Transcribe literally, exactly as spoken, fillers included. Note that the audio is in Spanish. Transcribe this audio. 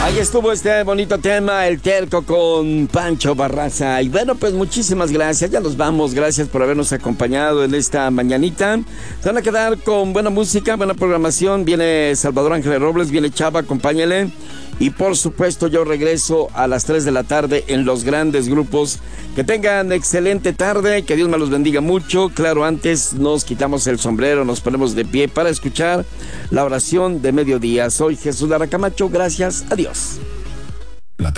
Ahí estuvo este bonito tema, El Terco con Pancho Barraza. Y bueno, pues muchísimas gracias, ya nos vamos. Gracias por habernos acompañado en esta mañanita. Se van a quedar con buena música, buena programación. Viene Salvador Ángeles Robles, viene Chava, acompáñale. Y por supuesto yo regreso a las tres de la tarde en los grandes grupos. Que tengan excelente tarde, que Dios me los bendiga mucho. Claro, antes nos quitamos el sombrero, nos ponemos de pie para escuchar la oración de mediodía. Soy Jesús Lara Camacho, gracias, adiós.